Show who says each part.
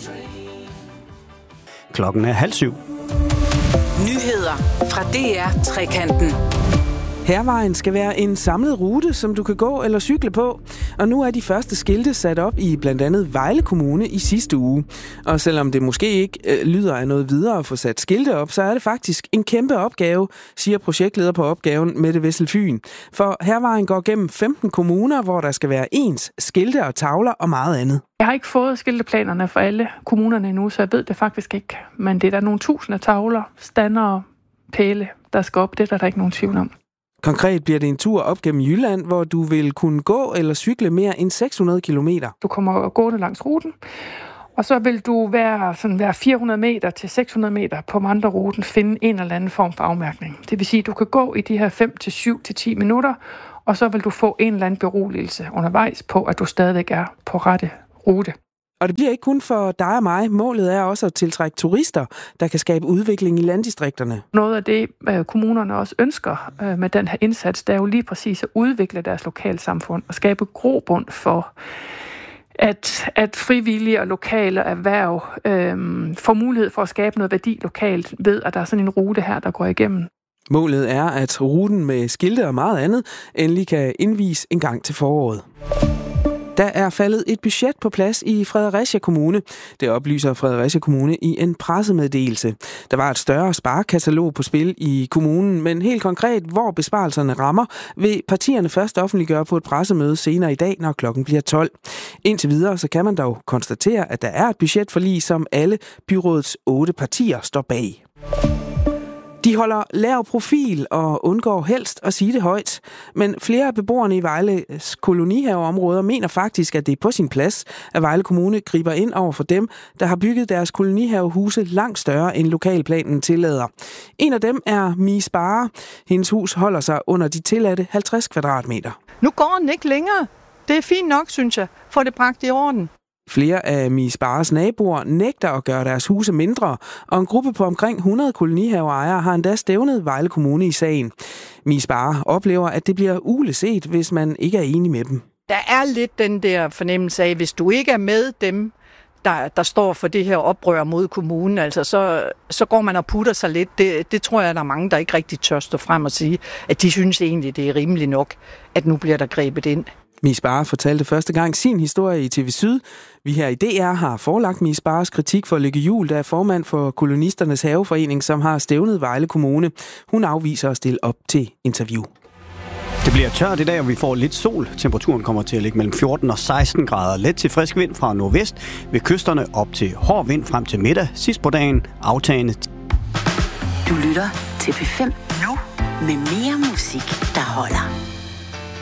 Speaker 1: Klokken er 6:30.
Speaker 2: Nyheder fra DR Trekanten.
Speaker 3: Hærvejen skal være en samlet rute, som du kan gå eller cykle på. Og nu er de første skilte sat op i blandt andet Vejle Kommune i sidste uge. Og selvom det måske ikke lyder af noget videre at få sat skilte op, så er det faktisk en kæmpe opgave, siger projektleder på opgaven Mette Wessel Fyn. For Hærvejen går gennem 15 kommuner, hvor der skal være ens skilte og tavler og meget andet.
Speaker 4: Jeg har ikke fået skilteplanerne for alle kommunerne endnu, så jeg ved det faktisk ikke. Men det er der nogle tusinder tavler, stander, pæle, der skal op. Det er der ikke nogen tvivl om.
Speaker 3: Konkret bliver det en tur op gennem Jylland, hvor du vil kunne gå eller cykle mere end 600 kilometer.
Speaker 4: Du kommer gående langs ruten, og så vil du være 400 meter til 600 meter på vandreruten finde en eller anden form for afmærkning. Det vil sige, at du kan gå i de her 5 til 7 til 10 minutter, og så vil du få en eller anden beroligelse undervejs på, at du stadigvæk er på rette rute.
Speaker 3: Og det bliver ikke kun for dig og mig. Målet er også at tiltrække turister, der kan skabe udvikling i landdistrikterne.
Speaker 4: Noget af det, kommunerne også ønsker med den her indsats, det er jo lige præcis at udvikle deres lokalsamfund og skabe grobund for, at frivillige og lokale erhverv får mulighed for at skabe noget værdi lokalt ved, at der er sådan en rute her, der går igennem.
Speaker 3: Målet er, at ruten med skilte og meget andet endelig kan indvies en gang til foråret. Der er faldet et budget på plads i Fredericia Kommune. Det oplyser Fredericia Kommune i en pressemeddelelse. Der var et større sparekatalog på spil i kommunen, men helt konkret, hvor besparelserne rammer, vil partierne først offentliggøre på et pressemøde senere i dag, når klokken bliver 12. Indtil videre så kan man dog konstatere, at der er et budgetforlig, som alle byrådets 8 partier står bag. De holder lav profil og undgår helst at sige det højt. Men flere af beboerne i Vejles kolonihaveområder mener faktisk, at det er på sin plads, at Vejle Kommune griber ind over for dem, der har bygget deres kolonihavehuse langt større, end lokalplanen tillader. En af dem er Mie Spare. Hendes hus holder sig under de tilladte 50 kvadratmeter.
Speaker 5: Nu går den ikke længere. Det er fint nok, synes jeg. Få det bragt i orden.
Speaker 3: Flere af Mie Spares naboer nægter at gøre deres huse mindre, og en gruppe på omkring 100 kolonihaveejere har endda stævnet Vejle Kommune i sagen. Mie Spare oplever, at det bliver uleset, hvis man ikke er enig med dem.
Speaker 5: Der er lidt den der fornemmelse af, hvis du ikke er med dem, der står for det her oprør mod kommunen, altså så går man og putter sig lidt. Det tror jeg, der er mange, der ikke rigtig tør stå frem og sige, at de synes egentlig, det er rimeligt nok, at nu bliver der grebet ind.
Speaker 3: Mie Spare fortalte første gang sin historie i TV Syd. Vi her i DR har forelagt Mie Spares kritik for Lykke Juhl, der er formand for Kolonisternes Haveforening, som har stævnet Vejle Kommune. Hun afviser at stille op til interview.
Speaker 1: Det bliver tørt i dag, og vi får lidt sol. Temperaturen kommer til at ligge mellem 14 og 16 grader. Let til frisk vind fra nordvest. Ved kysterne op til hård vind frem til middag. Sidst på dagen aftagende.
Speaker 2: Du lytter til P5 nu med mere musik, der holder.